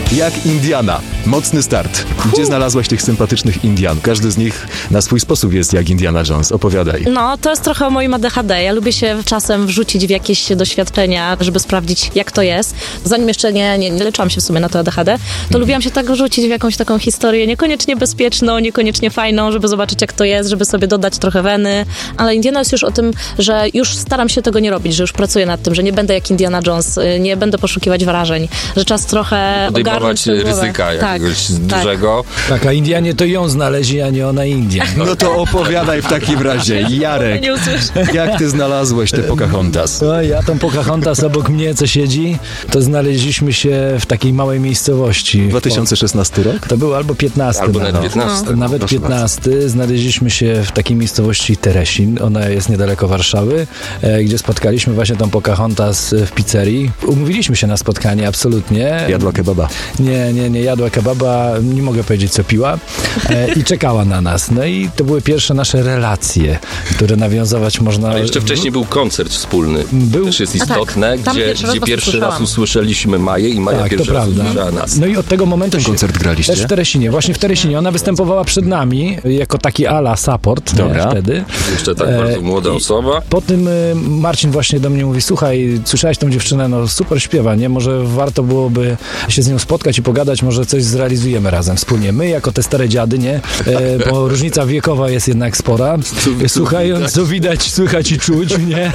Jak Indiana. Mocny start. Gdzie znalazłaś tych sympatycznych Indian? Każdy z nich na swój sposób jest jak Indiana Jones. Opowiadaj. No, to jest trochę o moim ADHD. Ja lubię się czasem wrzucić w jakieś doświadczenia, żeby sprawdzić, jak to jest. Zanim jeszcze nie leczyłam się w sumie na to ADHD, to lubiłam się tak wrzucić w jakąś taką historię niekoniecznie bezpieczną, niekoniecznie fajną, żeby zobaczyć, jak to jest, żeby sobie dodać trochę weny. Ale Indiana jest już o tym, że już staram się tego nie robić, że już pracuję nad tym, że nie będę jak Indiana Jones, nie będę poszukiwać wrażeń, że czas trochę podejmować ryzyka jakiegoś dużego. Tak, a Indianie to ją znaleźli, a nie ona Indian. No to opowiadaj w takim razie. Jarek, Nie usłyszę. jak ty znalazłeś te Pocahontas? No, ja tą Pocahontas obok mnie, co siedzi, to znaleźliśmy się w takiej małej miejscowości. 2016 rok? To był albo 15. Albo nawet 15. Nawet Proszę 15. Znaleźliśmy się w takiej miejscowości Teresin. Ona jest niedaleko Warszawy, gdzie spotkaliśmy właśnie tą Pocahontas w pizzerii. Umówiliśmy się na spotkanie, absolutnie. Jadła kebaba. Nie jadła kebaba, nie mogę powiedzieć, co piła i czekała na nas. No i to były pierwsze nasze relacje, które nawiązywać można... A jeszcze wcześniej był koncert wspólny. Był. Też jest istotne, Tam gdzie pierwszy raz usłyszeliśmy Maję i Maja Tak, to pierwszy raz prawda. usłyszała nas. No i od tego momentu Ten koncert graliście? też w Teresinie, właśnie w Teresinie. Ona występowała przed nami jako taki ala support. Dobra. Nie, wtedy. Jeszcze tak bardzo młoda osoba. Po tym Marcin właśnie do mnie mówi, słuchaj, słyszałeś tą dziewczynę, no super śpiewa, nie? Może warto byłoby się z nią spotkać i pogadać, może coś zrealizujemy razem wspólnie. My jako te stare dziady, nie? Bo różnica wiekowa jest jednak spora. Słuchając, co widać, słychać i czuć, nie?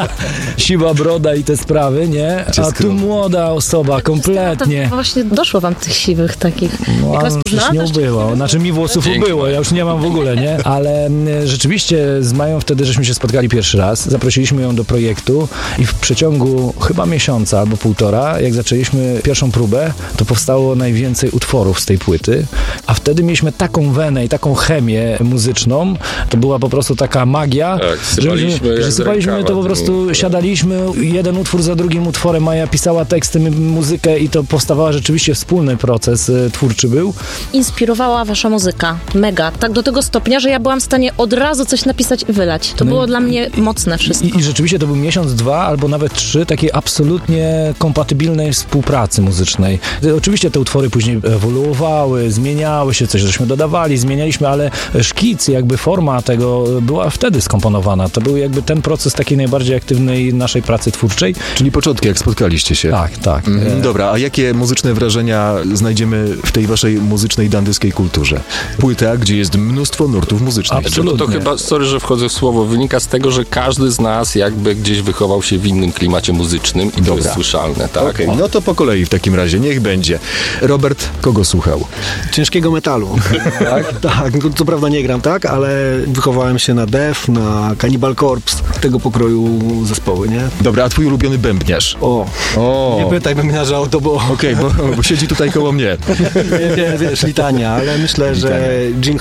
Siwa broda i te sprawy, nie? A tu młoda osoba, kompletnie. To właśnie doszło wam tych siwych takich. No, Jak was przecież poznałam, nie to jeszcze ubyło. Znaczy mi włosów Dzięki, ubyło, ja już nie mam w ogóle, nie? Ale rzeczywiście z Mają wtedy, żeśmy się spotkali pierwszy raz, zaprosiliśmy ją do projektu i w przeciągu chyba miesiąca albo półtora, jak zaczęliśmy pierwszą próbę, to powstało najwięcej utworów z tej płyty, a wtedy mieliśmy taką wenę i taką chemię muzyczną, to była po prostu taka magia, Tak, sypaliśmy że jak z sypaliśmy, to rękawa po prostu tym, siadaliśmy, jeden utwór za drugim utworem, Maja pisała teksty, muzykę i to powstawała rzeczywiście wspólny proces twórczy był. inspirowała wasza muzyka. Mega. Tak do tego stopnia, że ja byłam w stanie od razu coś napisać i wylać. To było dla mnie mocne wszystko. I rzeczywiście to był miesiąc, 2 albo nawet 3 takiej absolutnie kompatybilnej współpracy muzycznej. Oczywiście te utwory później ewoluowały, zmieniały się, coś żeśmy dodawali, zmienialiśmy, ale szkic, jakby forma tego była wtedy skomponowana. To był jakby ten proces takiej najbardziej aktywnej naszej pracy twórczej. Czyli początki, jak spotkaliście się. Tak. Dobra, a jakie muzyczne wrażenia znajdziemy w tej waszej muzycznej dandyjskiej kulturze? Płyta, gdzie jest mnóstwo nurtów muzycznych. Absolutnie. To chyba, sorry, że wchodzę w słowo, wynika z tego, że każdy z nas jakby gdzieś wychował się w innym klimacie muzycznym i to jest słyszalne, tak? Okej, no to po kolei w takim razie, niech będzie. Robert, kogo słuchał? Ciężkiego metalu. Tak, no, co prawda nie gram, tak, ale wychowałem się na Def, na Cannibal Corpse, tego pokroju zespoły, nie? Dobra, a twój ulubiony bębniarz? O, nie pytaj bębniarza o to, bo Okej, bo siedzi tutaj koło mnie. wiesz, litania, ale myślę, że Gene